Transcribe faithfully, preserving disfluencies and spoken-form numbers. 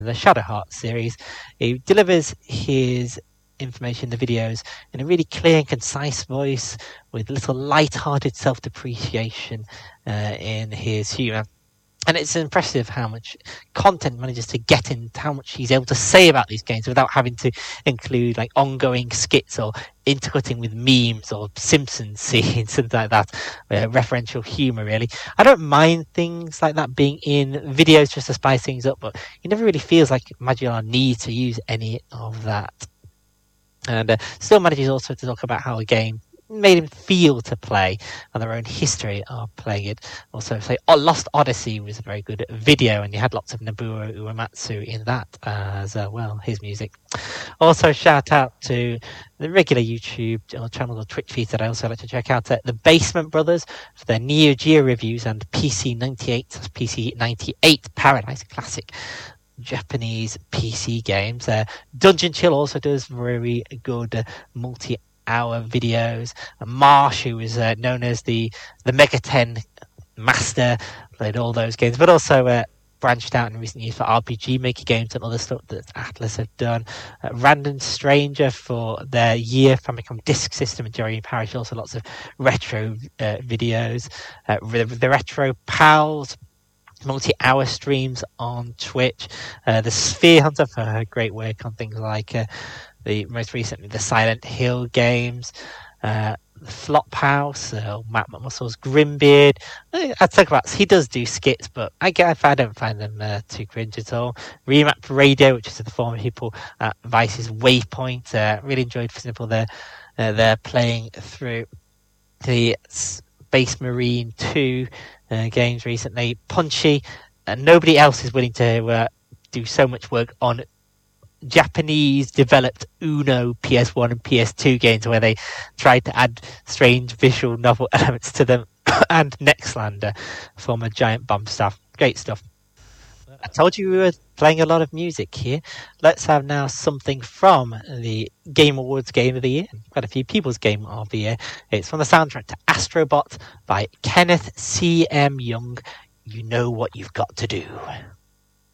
the Shadow Heart series. He delivers his information, the videos, in a really clear and concise voice with little light-hearted self-depreciation uh, in his humour. And it's impressive how much content manages to get in, how much he's able to say about these games without having to include like ongoing skits or intercutting with memes or Simpsons scenes, something like that. Uh, referential humour, really. I don't mind things like that being in videos just to spice things up, but it never really feels like Magillar needs to use any of that. And uh, still manages also to talk about how a game made him feel to play and their own history of playing it. Also, say, oh, Lost Odyssey was a very good video, and you had lots of Nobuo Uematsu in that as uh, well, his music. Also, shout out to the regular YouTube channel or Twitch feeds that I also like to check out, uh, the Basement Brothers, for their Neo Geo reviews, and P C ninety-eight, P C ninety-eight Paradise Classic Japanese P C games. Uh, Dungeon Chill also does very good uh, multi hour videos. Marsh, who is uh, known as the the Mega ten master, played all those games, but also uh, branched out in recent years for R P G Maker games and other stuff that Atlus have done. Uh, Random Stranger for their year Famicom Disk System and Jerry Parish, also lots of retro uh, videos. Uh, the, the Retro Pals, multi-hour streams on Twitch. Uh, the Sphere Hunter for her great work on things like uh, the most recently the Silent Hill games, uh, the Flophouse, uh, Matt McMuscle's Grimbeard. I'd talk about, he does do skits, but I guess I don't find them uh, too cringe at all. Remap Radio, which is the former people at Vice's Waypoint. Uh, really enjoyed, for example, their uh, their playing through the Space Marine two uh, games recently. Punchy, and nobody else is willing to uh, do so much work on Japanese developed Uno P S one and P S two games where they tried to add strange visual novel elements to them. And Nextlander, former Giant Bomb staff. Great stuff. I told you we were playing a lot of music here. Let's have now something from the Game Awards Game of the Year. Quite a few people's Game of the Year. It's from the soundtrack to Astrobot by Kenneth C M Young. You know what you've got to do.